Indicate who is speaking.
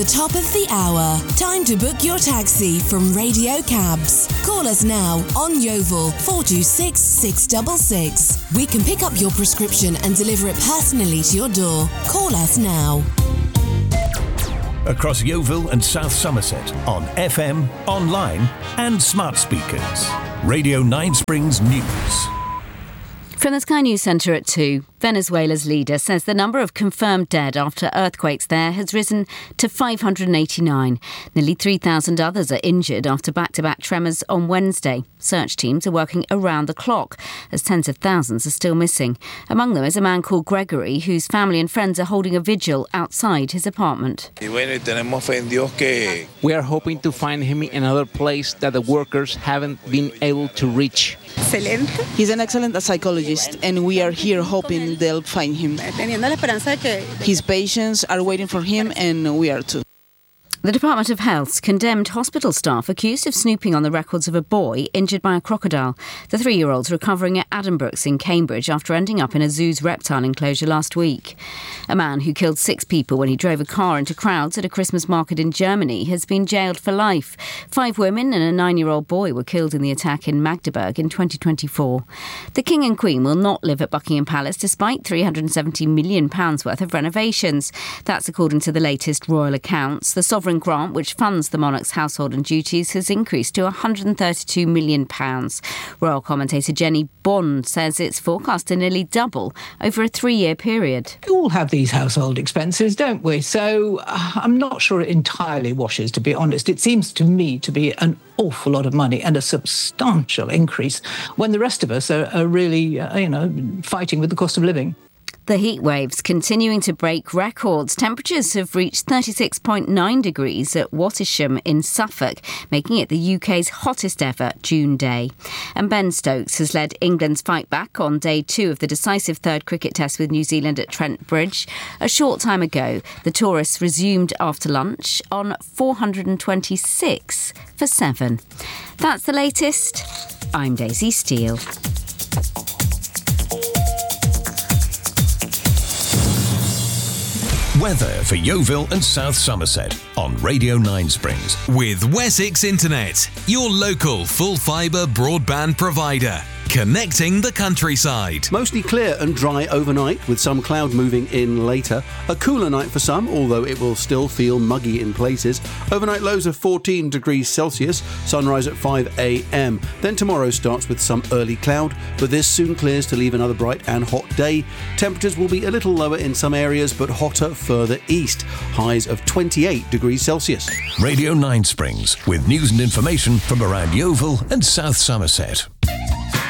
Speaker 1: The top of the hour. Time to book your taxi from Radio Cabs. Call us now on Yeovil 426 666. We can pick up your prescription and deliver it personally to your door. Call us now.
Speaker 2: Across Yeovil and South Somerset on FM, online and smart speakers. Radio 9 Springs News.
Speaker 3: From the Sky News Centre at 2, Venezuela's leader says the number of confirmed dead after earthquakes there has risen to 589. Nearly 3,000 others are injured after back-to-back tremors on Wednesday. Search teams are working around the clock as tens of thousands are still missing. Among them is a man called Gregory, whose family and friends are holding a vigil outside his apartment.
Speaker 4: We are hoping to find him in another place that the workers haven't been able to reach.
Speaker 5: He's an excellent psychologist, and we are here hoping they'll find him. His patients are waiting for him, and we are too.
Speaker 3: The Department of Health's condemned hospital staff accused of snooping on the records of a boy injured by a crocodile. The 3-year-old's recovering at Addenbrooke's in Cambridge after ending up in a zoo's reptile enclosure last week. A man who killed 6 people when he drove a car into crowds at a Christmas market in Germany has been jailed for life. 5 women and a 9-year-old boy were killed in the attack in Magdeburg in 2024. The King and Queen will not live at Buckingham Palace despite £370 million worth of renovations. That's according to the latest royal accounts. The sovereign grant, which funds the monarch's household and duties, has increased to £132 million. Royal commentator Jenny Bond says it's forecast to nearly double over a 3-year period.
Speaker 6: We all have these household expenses, don't we? So I'm not sure it entirely washes, to be honest. It seems to me to be an awful lot of money and a substantial increase when the rest of us are really, fighting with the cost of living.
Speaker 3: The heat waves continuing to break records. Temperatures have reached 36.9 degrees at Wattisham in Suffolk, making it the UK's hottest ever June day. And Ben Stokes has led England's fight back on day 2 of the decisive third cricket test with New Zealand at Trent Bridge. A short time ago, the tourists resumed after lunch on 426 for 7. That's the latest. I'm Daisy Steele.
Speaker 2: Weather for Yeovil and South Somerset on Radio 9 Springs.
Speaker 7: With Wessex Internet, your local full fibre broadband provider. Connecting the countryside.
Speaker 8: Mostly clear and dry overnight, with some cloud moving in later. A cooler night for some, although it will still feel muggy in places. Overnight lows of 14 degrees Celsius, sunrise at 5 a.m. Then tomorrow starts with some early cloud, but this soon clears to leave another bright and hot day. Temperatures will be a little lower in some areas, but hotter further east. Highs of 28 degrees Celsius.
Speaker 2: Radio 9 Springs, with news and information from around Yeovil and South Somerset.